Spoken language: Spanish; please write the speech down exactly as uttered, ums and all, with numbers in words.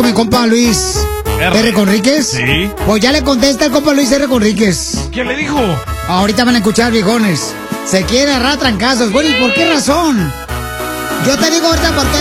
Mi compa Luis R. R. Conríquez. Sí. Pues ya le contesta el compa Luis R. Conríquez. ¿Quién le dijo? Ahorita van a escuchar, viejones. Se quiere agarrar trancazos. Bueno, ¿y por qué razón? Yo te digo ahorita por qué.